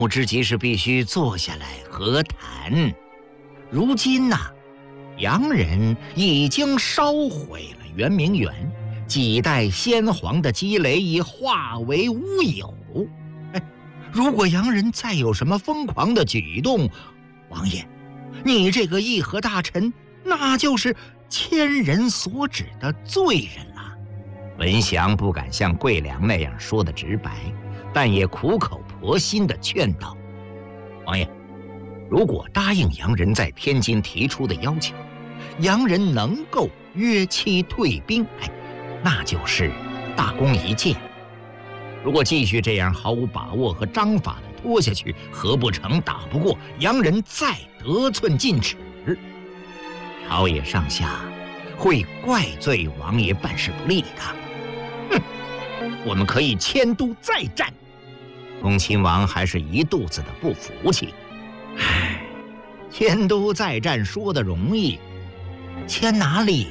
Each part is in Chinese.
之急是必须坐下来和谈。如今洋人已经烧毁了圆明园，几代先皇的积累已化为乌有。如果洋人再有什么疯狂的举动，王爷，你这个议和大臣，那就是千人所指的罪人了。文祥不敢像桂良那样说的直白，但也苦口婆心地劝道：王爷，如果答应洋人在天津提出的要求，洋人能够约期退兵，那就是大功一件。如果继续这样毫无把握和章法的拖下去，何不成打不过洋人再得寸进尺，朝野上下会怪罪王爷办事不力的。我们可以迁都再战。恭亲王还是一肚子的不服气。迁都再战说的容易，迁哪里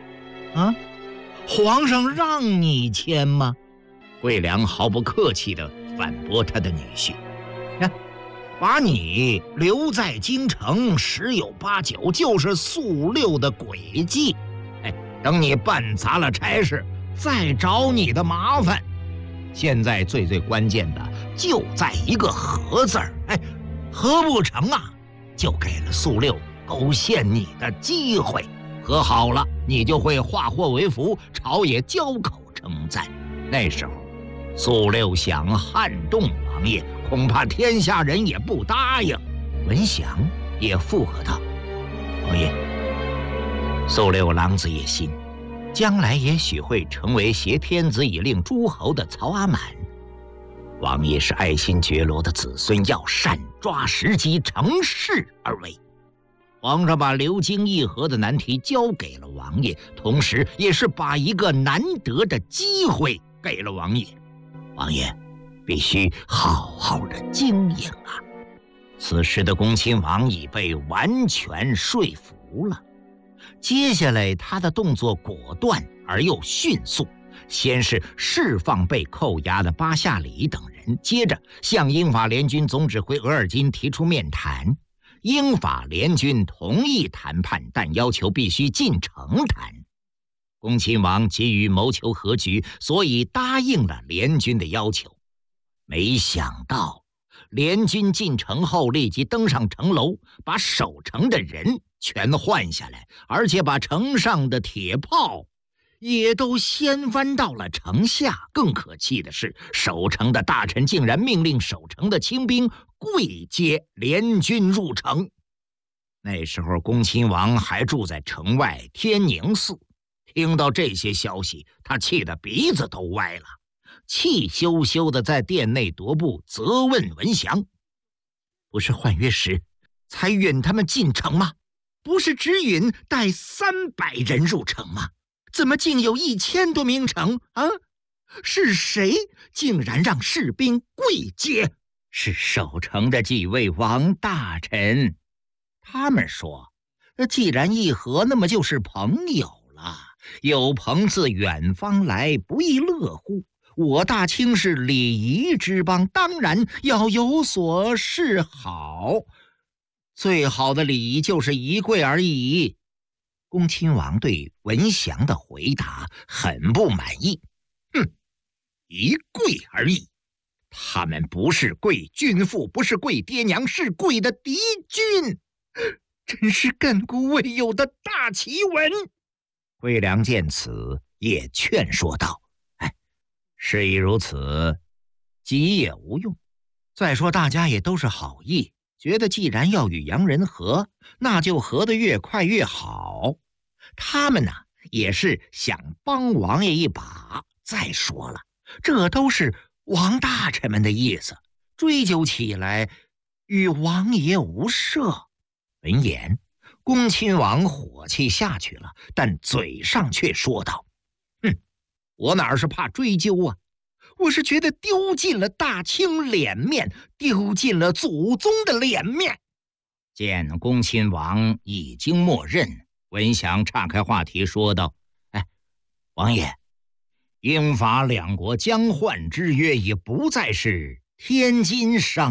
皇上让你迁吗？桂良毫不客气地反驳他的女婿：把你留在京城，十有八九就是肃六的诡计。等你办砸了差事，再找你的麻烦。现在最关键的就在一个和字儿，和不成就给了肃六勾陷你的机会。和好了，你就会化祸为福，朝野交口称赞。那时候肃六想撼动王爷，恐怕天下人也不答应。文祥也附和道：王爷，肃六狼子野心，将来也许会成为挟天子以令诸侯的曹阿满。王爷是爱新觉罗的子孙，要善抓时机，乘势而为。皇上把流经议和的难题交给了王爷，同时也是把一个难得的机会给了王爷。王爷必须好好的经营此时的恭亲王已被完全说服了。接下来他的动作果断而又迅速，先是释放被扣押的巴夏里等人，接着向英法联军总指挥额尔金提出面谈。英法联军同意谈判，但要求必须进城谈。恭亲王急于谋求和局，所以答应了联军的要求。没想到联军进城后立即登上城楼，把守城的人全换下来，而且把城上的铁炮也都掀翻到了城下。更可气的是，守城的大臣竟然命令守城的清兵跪接联军入城。那时候恭亲王还住在城外天宁寺，听到这些消息，他气得鼻子都歪了，气羞羞地在殿内踱步，责问文祥：不是换约时才允他们进城吗？不是只允带300人入城吗？怎么竟有1000多名城是谁竟然让士兵跪接？是守城的几位王大臣。他们说，既然议和，那么就是朋友了。有朋自远方来，不亦乐乎。我大清是礼仪之邦，当然要有所示好。最好的礼仪就是一跪而已。恭亲王对文祥的回答很不满意。一跪而已，他们不是跪君父，不是跪爹娘，是跪的敌军，真是亘古未有的大奇闻。桂良见此也劝说道：事已如此，急也无用。再说大家也都是好意，觉得既然要与洋人和，那就和得越快越好。他们也是想帮王爷一把。再说了，这都是王大臣们的意思，追究起来与王爷无涉。闻言，恭亲王火气下去了，但嘴上却说道：我哪是怕追究我是觉得丢尽了大清脸面，丢尽了祖宗的脸面。见恭亲王已经默认，文祥岔开话题说道：王爷，英法两国交换之约已不再是天津商